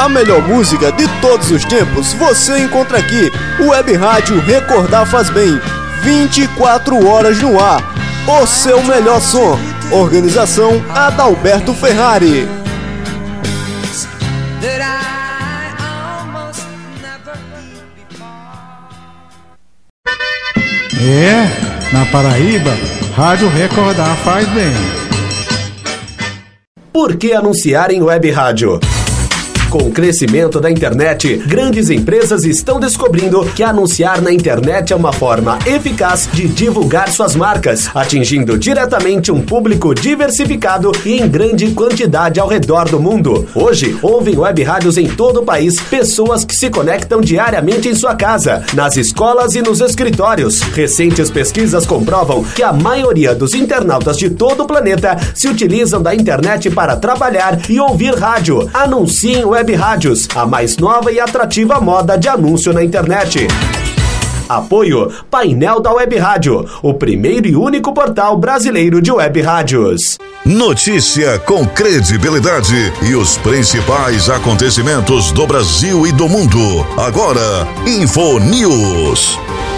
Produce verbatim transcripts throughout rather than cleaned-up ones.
A melhor música de todos os tempos você encontra aqui. Web Rádio Recordar Faz Bem, vinte e quatro horas no ar. O seu melhor som. Organização Adalberto Ferrari. É, na Paraíba, Rádio Recordar Faz Bem. Por que anunciar em web rádio? Com o crescimento da internet, grandes empresas estão descobrindo que anunciar na internet é uma forma eficaz de divulgar suas marcas, atingindo diretamente um público diversificado e em grande quantidade ao redor do mundo. Hoje, ouvem web rádios em todo o país pessoas que se conectam diariamente em sua casa, nas escolas e nos escritórios. Recentes pesquisas comprovam que a maioria dos internautas de todo o planeta se utilizam da internet para trabalhar e ouvir rádio. Anunciem web Web Rádios, a mais nova e atrativa moda de anúncio na internet. Apoio Painel da Web Rádio, o primeiro e único portal brasileiro de web rádios. Notícia com credibilidade e os principais acontecimentos do Brasil e do mundo. Agora, Info News.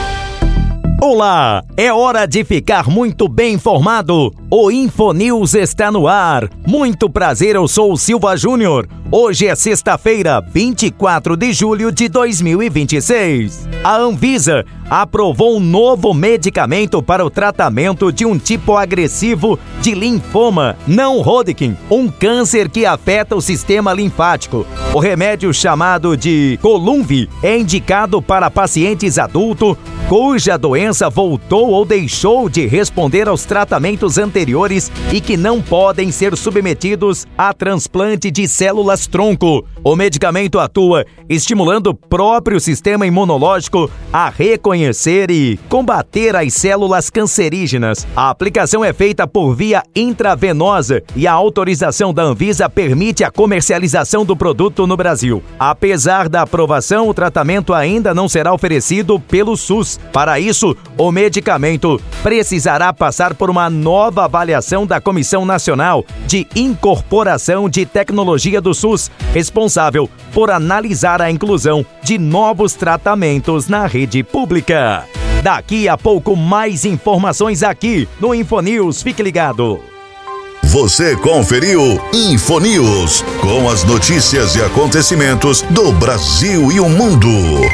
Olá, é hora de ficar muito bem informado. O Infonews está no ar. Muito prazer, eu sou o Silva Júnior. Hoje é sexta-feira, vinte e quatro de julho de dois mil e vinte e seis. A Anvisa aprovou um novo medicamento para o tratamento de um tipo agressivo de linfoma não Hodgkin, um câncer que afeta o sistema linfático. O remédio, chamado de Columvi, é indicado para pacientes adultos cuja doença voltou ou deixou de responder aos tratamentos anteriores e que não podem ser submetidos a transplante de células-tronco. O medicamento atua estimulando o próprio sistema imunológico a reconhecer e combater as células cancerígenas. A aplicação é feita por via intravenosa e a autorização da Anvisa permite a comercialização do produto no Brasil. Apesar da aprovação, o tratamento ainda não será oferecido pelo SUS. Para isso, o medicamento precisará passar por uma nova avaliação da Comissão Nacional de Incorporação de Tecnologia do SUS, responsável por analisar a inclusão de novos tratamentos na rede pública. Daqui a pouco, mais informações aqui no Infonews. Fique ligado. Você conferiu Infonews, com as notícias e acontecimentos do Brasil e o mundo.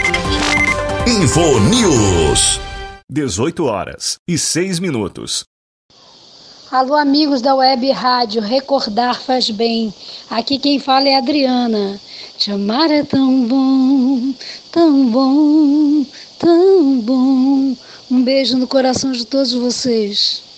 Infonews. dezoito horas e seis minutos. Alô, amigos da Web Rádio Recordar Faz Bem. Aqui quem fala é a Adriana. Te amar é tão bom, tão bom, tão bom. Um beijo no coração de todos vocês.